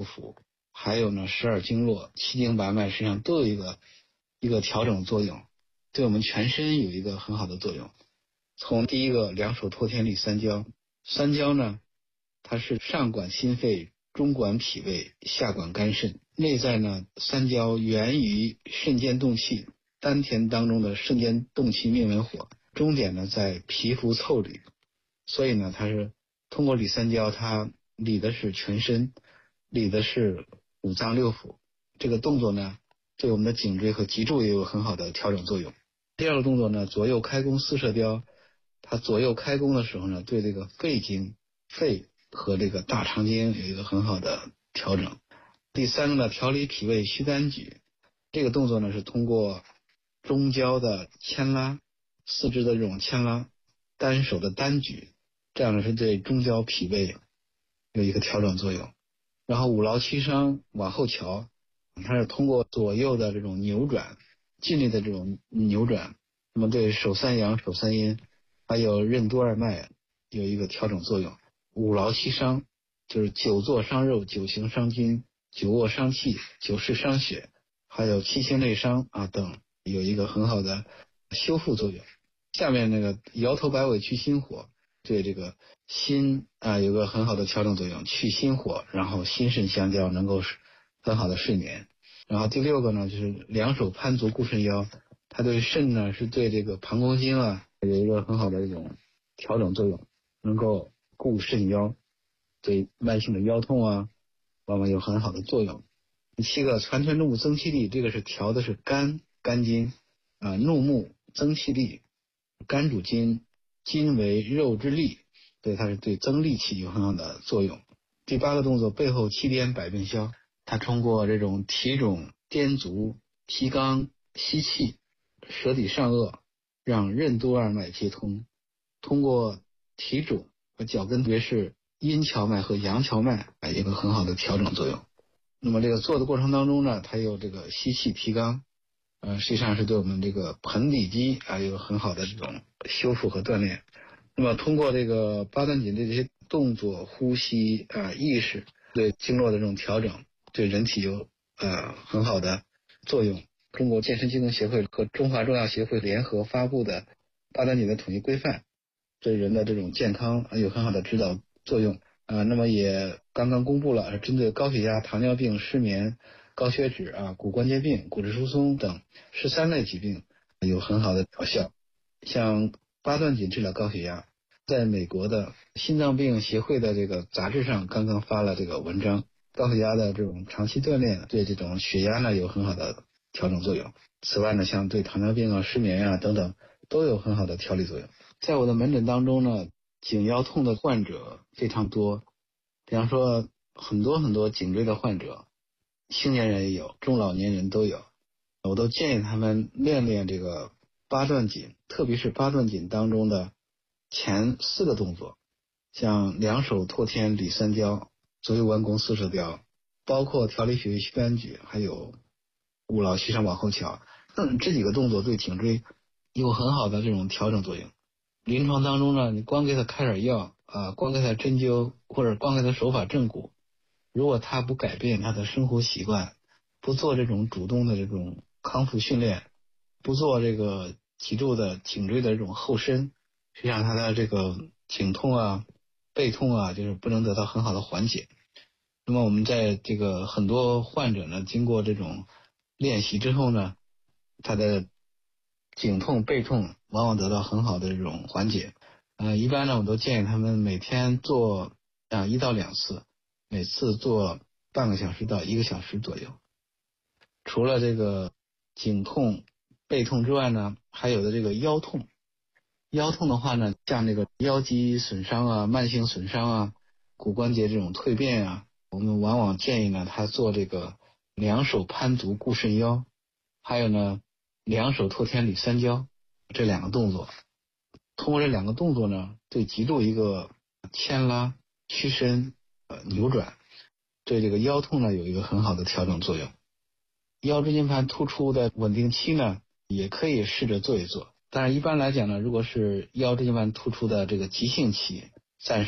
腑，还有呢12经络、七经八脉，实际上都有一个调整作用，对我们全身有一个很好的作用。从第一个两手托天理三焦，三焦呢，它是上管心肺，中管脾胃，下管肝肾。内在呢，三焦源于肾间动气，丹田当中的肾间动气命门火，终点呢在皮肤腠理，所以呢，它是通过理三焦，它理的是全身，理的是五脏六腑。这个动作呢，对我们的颈椎和脊柱也有很好的调整作用。第二个动作呢，左右开弓四射雕，它左右开弓的时候呢，对这个肺经、肺和这个大肠经有一个很好的调整。第三个呢，调理脾胃虚单举，这个动作呢是通过中焦的牵拉，四肢的这种牵拉，单手的单举，这样呢是对中焦脾胃有一个调整作用。然后五劳七伤往后瞧，它是通过左右的这种扭转，尽力的这种扭转，那么对手三阳、手三阴还有任督二脉有一个调整作用。五劳七伤就是久坐伤肉，久行伤筋，久卧伤气，久视伤血，还有七星内伤等，有一个很好的修复作用。下面那个摇头摆尾去心火，对这个心有个很好的调整作用，去心火，然后心肾相交，能够很好的睡眠。然后第六个呢，就是两手攀足固肾腰，它对肾呢是对这个膀胱经有一个很好的这种调整作用，能够固肾腰，对慢性的腰痛往往有很好的作用。第七个攒湍怒目增气力，这个是调的是肝经怒目增气力，肝主筋，筋为肉之力，对它是对增力气有很好的作用。第八个动作背后七颠百病消，它通过这种提踵颠足提肛吸气，舌底上颚，让任督二脉接通，通过提踵和脚跟，特别是阴跷脉和阳跷脉有一个很好的调整作用。那么这个做的过程当中呢，它有这个吸气提肛，实际上是对我们这个盆底肌有很好的这种修复和锻炼。那么通过这个八段锦的这些动作、呼吸意识，对经络的这种调整，对人体有很好的作用。中国健身机能协会和中华中药协会联合发布的八段锦的统一规范，对人的这种健康有很好的指导作用那么也刚刚公布了针对高血压、糖尿病、失眠、高血脂骨关节病、骨质疏松等13类疾病有很好的疗效。像八段锦治疗高血压，在美国的心脏病协会的这个杂志上刚刚发了这个文章，高血压的这种长期锻炼对这种血压呢有很好的调整作用。此外呢，像对糖尿病失眠等等都有很好的调理作用。在我的门诊当中呢，颈腰痛的患者非常多，比方说很多颈椎的患者，青年人也有，中老年人都有，我都建议他们练练这个八段锦，特别是八段锦当中的前4个动作，像两手托天理三焦、左右弯弓四射雕，包括调理脾胃虚单举，还有五劳七伤往后瞧，这几个动作对颈椎有很好的这种调整作用。临床当中呢，你光给他开点药光给他针灸，或者光给他手法正骨，如果他不改变他的生活习惯，不做这种主动的这种康复训练，不做这个脊柱的颈椎的这种后伸，实际上他的这个颈痛背痛就是不能得到很好的缓解。那么我们在这个很多患者呢，经过这种练习之后呢，他的颈痛背痛往往得到很好的这种缓解。一般呢我都建议他们每天做1到2次，每次做半个小时到1个小时左右。除了这个颈痛背痛之外呢，还有的这个腰痛。腰痛的话呢，像这个腰肌损伤慢性损伤骨关节这种蜕变我们往往建议呢他做这个两手攀足固肾腰，还有呢两手托天理三焦，这2个动作。通过这2个动作呢，对脊柱一个牵拉、屈伸、扭转，对这个腰痛呢有一个很好的调整作用。腰椎间盘突出的稳定期呢，也可以试着做一做。但是一般来讲呢，如果是腰椎间盘突出的这个急性期，暂时